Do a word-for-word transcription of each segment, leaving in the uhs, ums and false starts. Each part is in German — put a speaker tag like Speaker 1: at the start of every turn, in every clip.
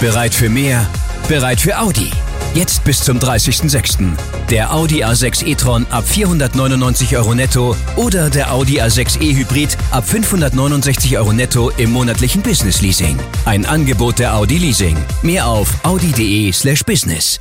Speaker 1: Bereit für mehr? Bereit für Audi. Jetzt bis zum dreißigsten sechsten Der Audi A sechs e-tron ab vierhundertneunundneunzig Euro netto oder der Audi A sechs e-Hybrid ab fünfhundertneunundsechzig Euro netto im monatlichen Business Leasing. Ein Angebot der Audi Leasing. Mehr auf audi.de slash business.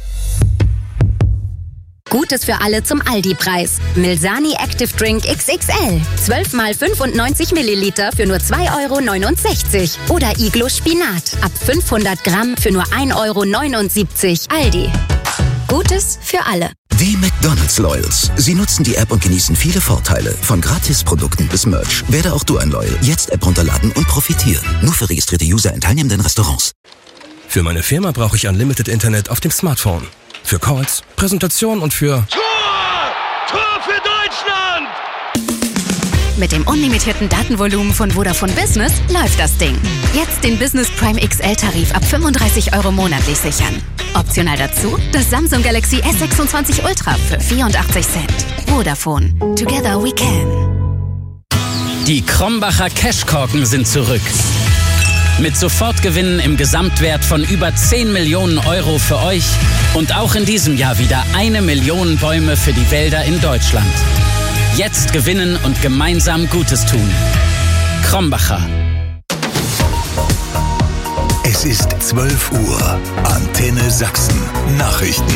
Speaker 2: Gutes für alle zum Aldi-Preis. Milsani Active Drink X X L. zwölf mal fünfundneunzig Milliliter für nur zwei Euro neunundsechzig. Oder Iglo Spinat. Ab fünfhundert Gramm für nur ein Euro neunundsiebzig. Aldi. Gutes für alle.
Speaker 3: Die McDonald's Loyals. Sie nutzen die App und genießen viele Vorteile. Von Gratisprodukten bis Merch. Werde auch du ein Loyal. Jetzt App runterladen und profitieren. Nur für registrierte User in teilnehmenden Restaurants.
Speaker 4: Für meine Firma brauche ich Unlimited Internet auf dem Smartphone. Für Calls, Präsentationen und für...
Speaker 5: Tor! Tor für Deutschland!
Speaker 2: Mit dem unlimitierten Datenvolumen von Vodafone Business läuft das Ding. Jetzt den Business Prime X L-Tarif ab fünfunddreißig Euro monatlich sichern. Optional dazu das Samsung Galaxy S sechsundzwanzig Ultra für vierundachtzig Cent. Vodafone. Together we can.
Speaker 6: Die Krombacher Cashkorken sind zurück. Mit Sofortgewinnen im Gesamtwert von über zehn Millionen Euro für euch und auch in diesem Jahr wieder eine Million Bäume für die Wälder in Deutschland. Jetzt gewinnen und gemeinsam Gutes tun. Krombacher.
Speaker 3: Es ist zwölf Uhr. Antenne Sachsen. Nachrichten.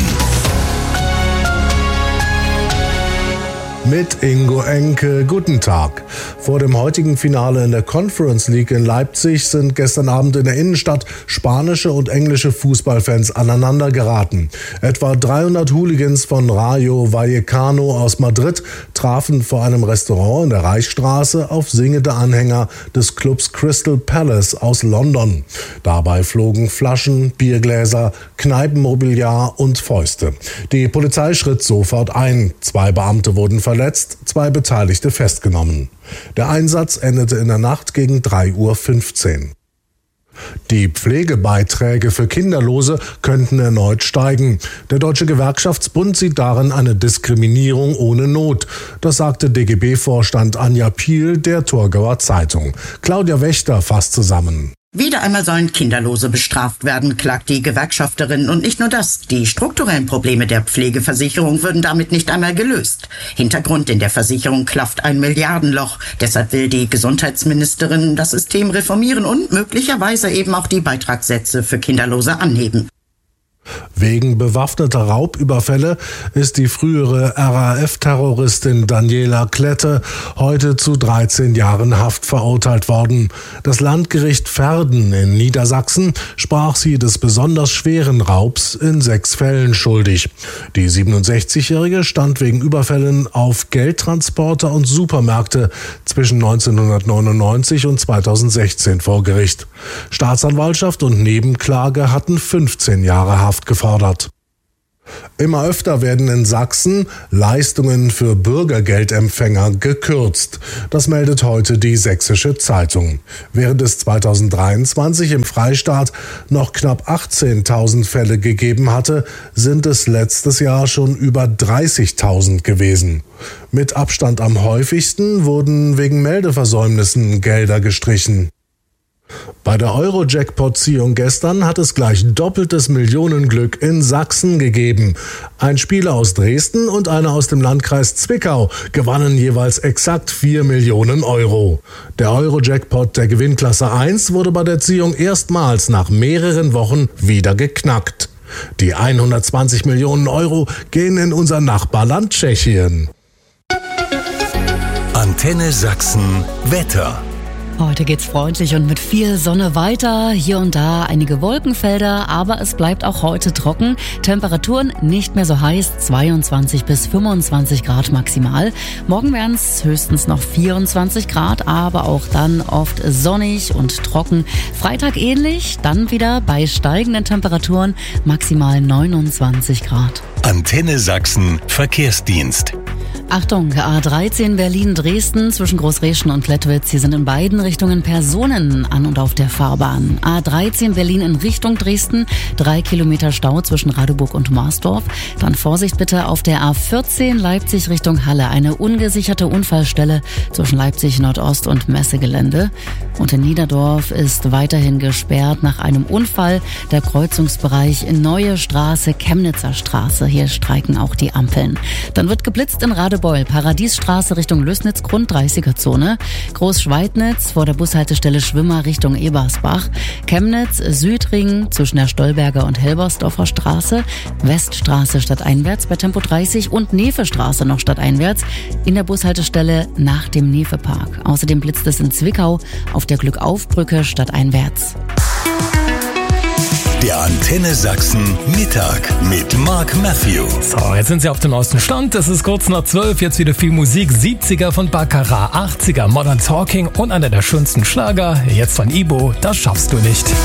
Speaker 7: Mit Ingo Enke, guten Tag. Vor dem heutigen Finale in der Conference League in Leipzig sind gestern Abend in der Innenstadt spanische und englische Fußballfans aneinander geraten. Etwa dreihundert Hooligans von Rayo Vallecano aus Madrid trafen vor einem Restaurant in der Reichsstraße auf singende Anhänger des Clubs Crystal Palace aus London. Dabei flogen Flaschen, Biergläser, Kneipenmobiliar und Fäuste. Die Polizei schritt sofort ein. Zwei Beamte wurden verletzt. Verletzt, zwei Beteiligte festgenommen. Der Einsatz endete in der Nacht gegen drei Uhr fünfzehn. Die Pflegebeiträge für Kinderlose könnten erneut steigen. Der Deutsche Gewerkschaftsbund sieht darin eine Diskriminierung ohne Not. Das sagte D G B-Vorstand Anja Piel der Thurgauer Zeitung. Claudia Wächter fasst zusammen.
Speaker 8: Wieder einmal sollen Kinderlose bestraft werden, klagt die Gewerkschafterin. Und nicht nur das, die strukturellen Probleme der Pflegeversicherung würden damit nicht einmal gelöst. Hintergrund: in der Versicherung klafft ein Milliardenloch. Deshalb will die Gesundheitsministerin das System reformieren und möglicherweise eben auch die Beitragssätze für Kinderlose anheben.
Speaker 7: Wegen bewaffneter Raubüberfälle ist die frühere R A F-Terroristin Daniela Klette heute zu dreizehn Jahren Haft verurteilt worden. Das Landgericht Verden in Niedersachsen sprach sie des besonders schweren Raubs in sechs Fällen schuldig. Die siebenundsechzigjährige stand wegen Überfällen auf Geldtransporter und Supermärkte zwischen neunzehnhundertneunundneunzig und zweitausendsechzehn vor Gericht. Staatsanwaltschaft und Nebenklage hatten fünfzehn Jahre Haft gefordert. Immer öfter werden in Sachsen Leistungen für Bürgergeldempfänger gekürzt. Das meldet heute die Sächsische Zeitung. Während es zweitausenddreiundzwanzig im Freistaat noch knapp achtzehntausend Fälle gegeben hatte, sind es letztes Jahr schon über dreißigtausend gewesen. Mit Abstand am häufigsten wurden wegen Meldeversäumnissen Gelder gestrichen. Bei der Euro-Jackpot-Ziehung gestern hat es gleich doppeltes Millionenglück in Sachsen gegeben. Ein Spieler aus Dresden und einer aus dem Landkreis Zwickau gewannen jeweils exakt vier Millionen Euro. Der Euro-Jackpot der Gewinnklasse eins wurde bei der Ziehung erstmals nach mehreren Wochen wieder geknackt. Die hundertzwanzig Millionen Euro gehen in unser Nachbarland Tschechien.
Speaker 3: Antenne Sachsen Wetter.
Speaker 9: Heute geht's freundlich und mit viel Sonne weiter. Hier und da einige Wolkenfelder, aber es bleibt auch heute trocken. Temperaturen nicht mehr so heiß, zweiundzwanzig bis fünfundzwanzig Grad maximal. Morgen werden es höchstens noch vierundzwanzig Grad, aber auch dann oft sonnig und trocken. Freitag ähnlich, dann wieder bei steigenden Temperaturen maximal neunundzwanzig Grad.
Speaker 3: Antenne Sachsen Verkehrsdienst.
Speaker 9: Achtung, A dreizehn Berlin-Dresden zwischen Großreschen und Lettwitz. Hier sind in beiden Richtungen Personen an und auf der Fahrbahn. A dreizehn Berlin in Richtung Dresden, drei Kilometer Stau zwischen Radeburg und Marsdorf. Dann Vorsicht bitte auf der A vierzehn Leipzig Richtung Halle. Eine ungesicherte Unfallstelle zwischen Leipzig Nordost und Messegelände. Und in Niederdorf ist weiterhin gesperrt nach einem Unfall. Der Kreuzungsbereich in Neue Straße, Chemnitzer Straße. Hier streiken auch die Ampeln. Dann wird geblitzt in Radebeul, Paradiesstraße Richtung Lößnitz, Grund-dreißiger-Zone. Großschweidnitz vor der Bushaltestelle Schwimmer Richtung Ebersbach. Chemnitz, Südring zwischen der Stolberger und Helbersdorfer Straße. Weststraße stadteinwärts bei Tempo dreißig und Nefestraße noch stadteinwärts in der Bushaltestelle nach dem Nefepark. Außerdem blitzt es in Zwickau auf der Glückaufbrücke stadteinwärts.
Speaker 10: Der Antenne Sachsen Mittag mit Mark Matthew.
Speaker 11: So, jetzt sind Sie auf dem neuesten Stand. Es ist kurz nach zwölf. Jetzt wieder viel Musik. siebziger von Baccarat, achtziger Modern Talking und einer der schönsten Schlager. Jetzt von Ibo. Das schaffst du nicht.